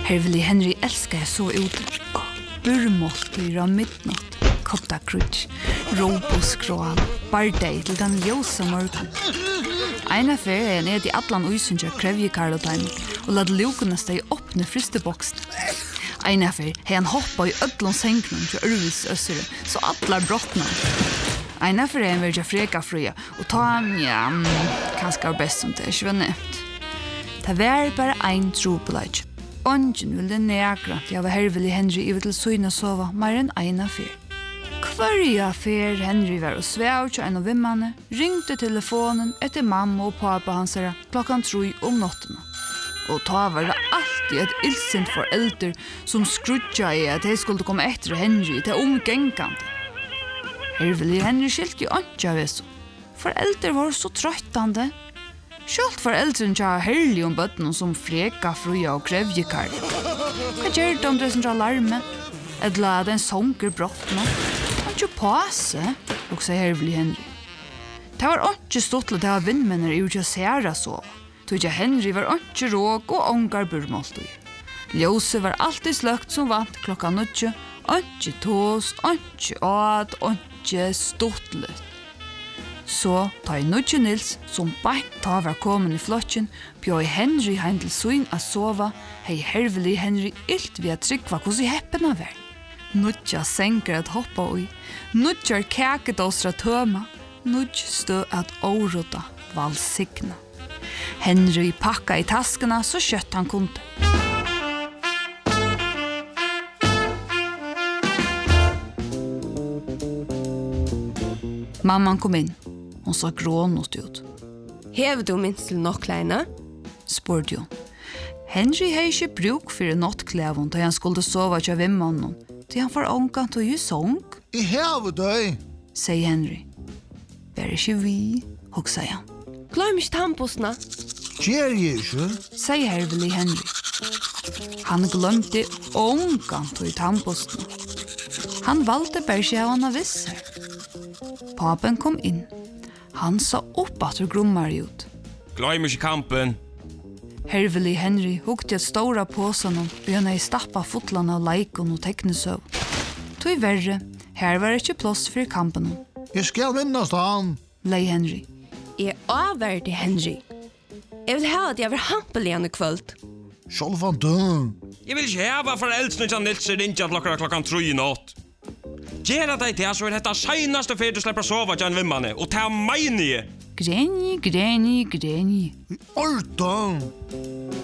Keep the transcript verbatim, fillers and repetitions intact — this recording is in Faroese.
Hervelig Henry älskar jag så ut. Burmåltyra midnatt, kopta krutsch, roboskrål, bardej till den ljusa morgon. Ena ferie ned i atlan uisunja krevje Karlotheim och lad lukorna steg öppna fristeboxen. Ena ferie han hoppa i ödlon sänkning till Örvis össere så atlar brottna. Ena ferie han vill jag freka fria och ta han, ja, mm, kanske är bäst som det är svennämt. Det var bara ein trobelage. Ongen ville negra at jeg var hervelig Henry i til søgna sova mer enn ena fyr. Kvarja fyr Henry var og svev til en av vimmane, ringte telefonen etter mamma og pappa hans her klokkan tru om nottena. Og ta var det alltid et ildsint forelder som skrutja i at jeg skulle komme etter Henry til omgengande. Hervelig Henry skilte jo antja ved så. Forelder var så trøttande. Sjølt foreldren tja herlig om bøtten som freka, fruja og krevjekar. Hva gjør det om det som tja larme? Edla den sonker brottna? Han tja pase, og sier hervelig Henry. Det var ikke stottlet til å ha vindmenner i utja særa sova. Tja Henry var ikke råk og ångar burmåltøy. Ljøse var alltid sløkt som vant klokka nødje. Ikke tås, ikke ad, ikke stottlet. Så ta i Nudje Nils, som beint ta var kommet i flotjen, bjør Henry heim til søyn a sova, hei hervelig Henry ilt vi a tryggva hos i heppena var. Nudja senker at hoppa ui, Nudjar kæket osra tøma, Nudj stø at åroda valsigna. Henry pakka i taskena så kjøtt han kunde. Mamman kom inn. Hon sa grånåt ut. Hever du minst til nåttkleina? Spurte hun. Henry har ikke bruk for nåttklæven da han skulle sova til vimmannen. Til han får ångan til å gi sång. I hever deg, sier Henry. Vær ikke vi, hoksa han. Glöm ikke tannpostna. Gjer jeg ikke? Sier hervelig Henry. Han glemte ångan til tannpostna. Han valgte bare ikke av han av visser. Papen kom inn. Han sa opp at du grummar ut. Glöm ikke kampen. Hervelig Henry hukte et stora påsen og han i stappa fotlarna av leikon og teknesøv. Tog verre, her var ikke plass for kampen. Jeg skal minnast han. Lei Henry. Jeg avverdig Henry. Jeg vil ha at jeg var hampel igjen i kvöld. Sjolvan døm. Jeg vil ikke heva foreldrene til Nils er ikke at klokkara klokkan tru i natt. Gjera deg til så er dette seinaste fyrir du slipper sova til en vimmane, og ta meg nye. Greni, greni, greni. Ordan.